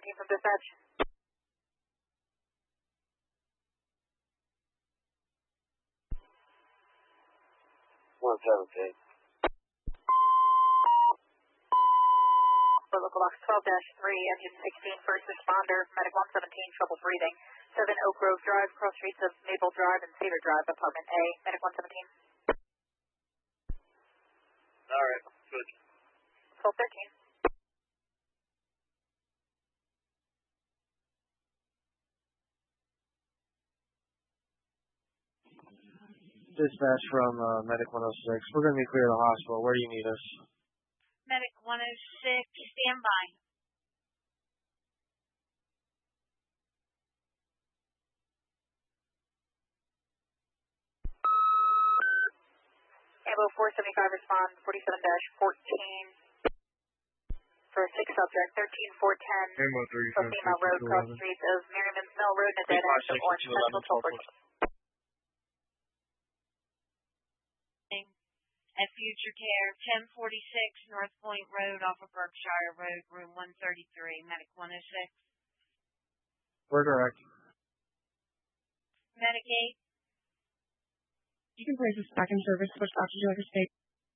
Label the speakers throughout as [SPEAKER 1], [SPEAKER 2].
[SPEAKER 1] from dispatch.
[SPEAKER 2] 117.
[SPEAKER 1] For local box 12-3, engine 16, first responder, medic 117, trouble breathing. 7 Oak Grove Drive, cross streets of Maple Drive and Cedar Drive, apartment A, medic 117.
[SPEAKER 2] Alright, good.
[SPEAKER 1] 1213.
[SPEAKER 3] Dispatch from Medic 106. We're going to be clear of the hospital. Where do you need us?
[SPEAKER 4] Medic 106, stand by.
[SPEAKER 1] Ambo 475 respond 47-14 for 6 subject 13410
[SPEAKER 3] Ambo 35
[SPEAKER 1] Female Road, cross streets of Merriman's Mill Road and a dead end of Orange Central 1214.
[SPEAKER 4] At Future Care, 1046 North Point Road off of Berkshire Road, room 133, Medic 106.
[SPEAKER 3] We're direct.
[SPEAKER 4] Medic 8.
[SPEAKER 5] You can place us back in service. Which doctor do you like to take?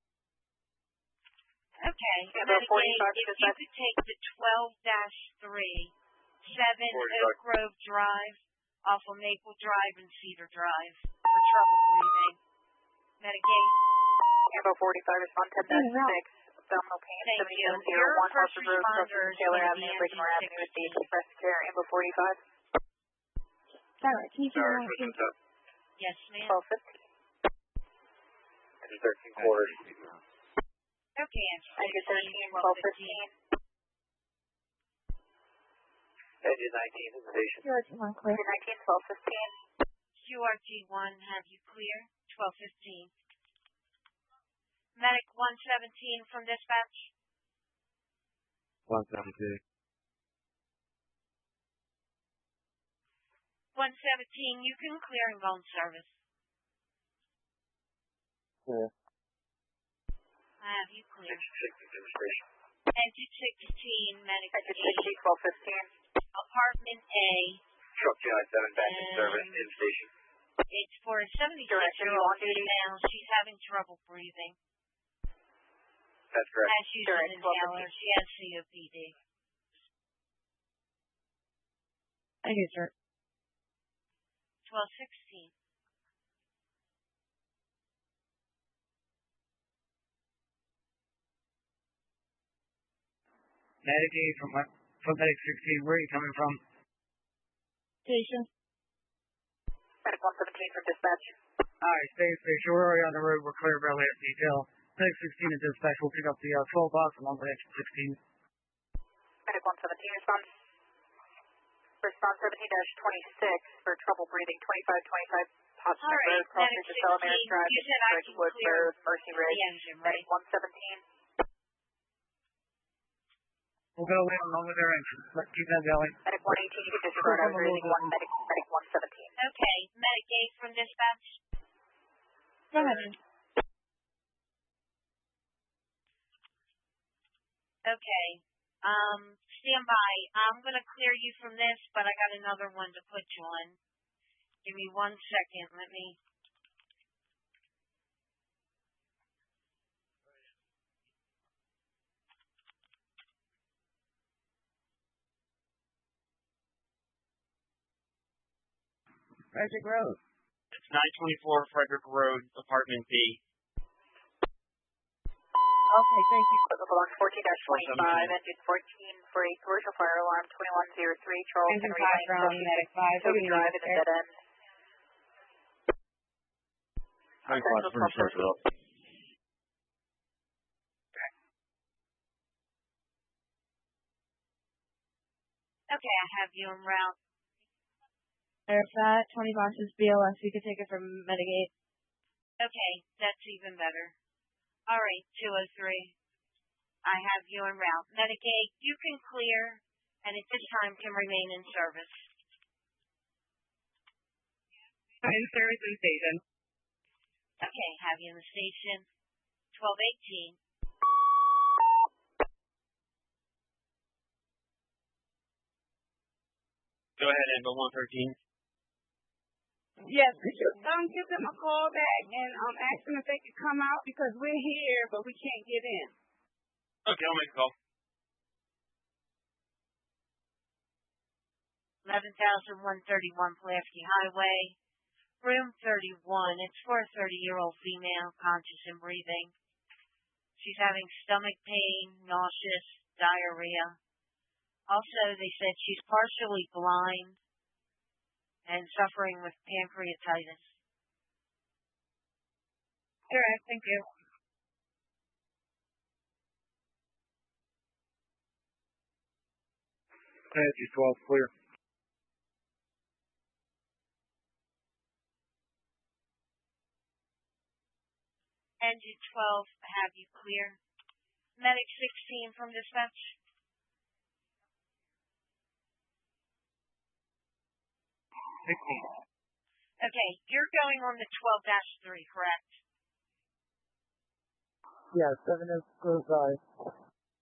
[SPEAKER 4] Okay.
[SPEAKER 1] Medic 8,
[SPEAKER 4] if you could take the 12-3, 7 Oak Grove Drive off of Maple Drive and Cedar Drive for trouble breathing. Medic 8.
[SPEAKER 1] Ambo 45 respond 10-6, abdominal pain, 7701 Harper Road, crossing Taylor Avenue, Whitmore Avenue with the Express Care, Ambo 45.
[SPEAKER 5] Alright, can you see me?
[SPEAKER 4] Yes, ma'am.
[SPEAKER 1] 1215.
[SPEAKER 2] Engine 13 quarters.
[SPEAKER 4] Okay,
[SPEAKER 1] Engine 13, 1215.
[SPEAKER 2] Engine 19 in the station.
[SPEAKER 5] QRT1 clear.
[SPEAKER 1] Engine 19, 1215.
[SPEAKER 4] QRT1, have you clear? 1215. Medic 117 from dispatch.
[SPEAKER 3] 172.
[SPEAKER 4] 117, you can clear and go on service.
[SPEAKER 3] Clear.
[SPEAKER 4] I have you clear.
[SPEAKER 2] Engine 16 demonstration.
[SPEAKER 4] Engine 16, Medic
[SPEAKER 1] Engine 16, 1215.
[SPEAKER 4] Apartment A.
[SPEAKER 2] Truck GI-7 back in service in station.
[SPEAKER 4] It's for a 76-year-old female. She's having trouble breathing.
[SPEAKER 2] That's correct.
[SPEAKER 4] Has used an inhaler. She has COPD.
[SPEAKER 5] Thank you, sir.
[SPEAKER 4] 1216.
[SPEAKER 3] Medic 8 from Medic 16. Where are you coming from?
[SPEAKER 5] Station.
[SPEAKER 1] Medic 117 from dispatch.
[SPEAKER 3] Alright, stay in station. We're already on the road. We're clear barely at detail. Medic 16 in dispatch. We'll pick up the 12 box along with Engine 16.
[SPEAKER 1] Medic 117 response. Response 17-26 for trouble breathing, 2525 Hudson Road, cross streets of Delamere Drive, Ridgewood Road, Mercy Ridge. Medic 117.
[SPEAKER 3] We'll go away along with their engine. Keep that going.
[SPEAKER 1] Medic 118, you can disregard our breathing. Medic 117.
[SPEAKER 4] Okay, Medic 8 from dispatch.
[SPEAKER 5] Go ahead.
[SPEAKER 4] Okay. Stand by. I'm going to clear you from this, but I got another one to put you on. Give me 1 second. Let me...
[SPEAKER 3] Frederick Road.
[SPEAKER 6] It's 924 Frederick Road, apartment B.
[SPEAKER 5] Okay, thank you.
[SPEAKER 1] Box 14-25, engine 14 for a commercial fire alarm, 2103, Charles
[SPEAKER 5] Engine
[SPEAKER 1] Henry
[SPEAKER 5] 5
[SPEAKER 1] Lane,
[SPEAKER 5] from Medic 5.
[SPEAKER 1] Toby Drive in the dead end.
[SPEAKER 4] Okay, I have you en route.
[SPEAKER 5] There's that. 20 boxes BLS. You can take it from Medic 8.
[SPEAKER 4] Okay, that's even better. All right, 203. I have you en route. Medic 8, you can clear, and at this time can remain in service.
[SPEAKER 5] In service in station.
[SPEAKER 4] Okay, have you in the station. 1218.
[SPEAKER 6] Go ahead, Amber 113.
[SPEAKER 7] Yes, give them a call back and ask them if they can come out because we're here, but we can't get in.
[SPEAKER 6] Okay, I'll make a call.
[SPEAKER 4] 11,131 Pulaski Highway, room 31. It's for a 30-year-old female, conscious and breathing. She's having stomach pain, nauseous, diarrhea. Also, they said she's partially blind and suffering with pancreatitis.
[SPEAKER 5] All right, thank you.
[SPEAKER 3] Energy 12, clear.
[SPEAKER 4] Engine 12, have you clear? Medic 16 from dispatch.
[SPEAKER 3] 16.
[SPEAKER 4] Okay, you're going on the 12-3, correct?
[SPEAKER 3] Yeah, 7 Oak Grove Drive.